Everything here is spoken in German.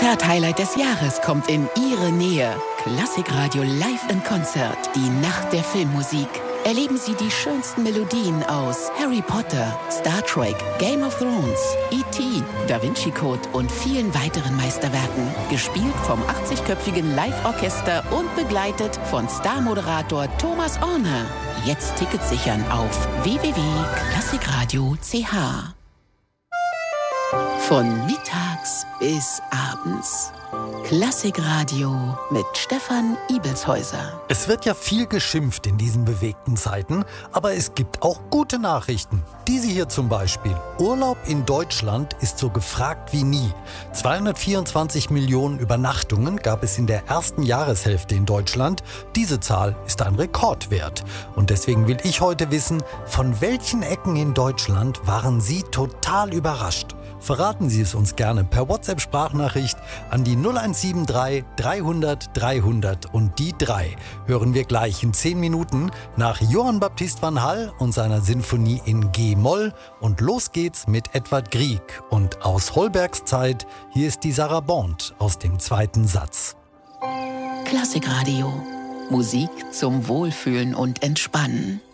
Konzert-Highlight des Jahres kommt in Ihre Nähe. Klassikradio Live in Konzert. Die Nacht der Filmmusik. Erleben Sie die schönsten Melodien aus Harry Potter, Star Trek, Game of Thrones, E.T., Da Vinci Code und vielen weiteren Meisterwerken. Gespielt vom 80-köpfigen Live-Orchester und begleitet von Star-Moderator Thomas Orner. Jetzt Tickets sichern auf www.klassikradio.ch. Von mittags bis abends. Klassikradio mit Stefan Ibelshäuser. Es wird ja viel geschimpft in diesen bewegten Zeiten, aber es gibt auch gute Nachrichten. Diese hier zum Beispiel. Urlaub in Deutschland ist so gefragt wie nie. 224 Millionen Übernachtungen gab es in der ersten Jahreshälfte in Deutschland. Diese Zahl ist ein Rekordwert. Und deswegen will ich heute wissen, von welchen Ecken in Deutschland waren Sie total überrascht? Verraten Sie es uns gerne per WhatsApp-Sprachnachricht an die 0173 300 300 und die 3. Hören wir gleich in 10 Minuten nach Johann Baptist van Hall und seiner Sinfonie in G-Moll. Und los geht's mit Edvard Grieg. Und aus Holbergs Zeit, hier ist die Sarah Bond aus dem zweiten Satz. Klassikradio. Musik zum Wohlfühlen und Entspannen.